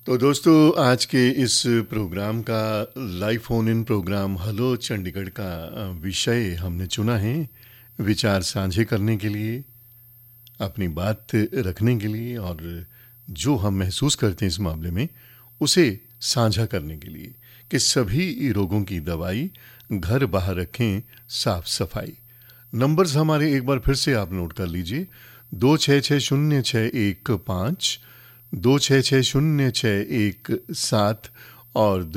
तो दोस्तों, आज के इस प्रोग्राम का live phone in programme hello Chandigarh का विषय हमने चुना है विचार साझे करने के लिए, अपनी बात रखने के लिए और जो हम महसूस करते हैं इस मामले में उसे साझा करने के लिए कि सभी रोगों की दवाई घर बाहर रखें, साफ सफाई। नंबर्स हमारे एक बार फिर से आप नोट कर लीजिए, 266061 5, 266061 7 और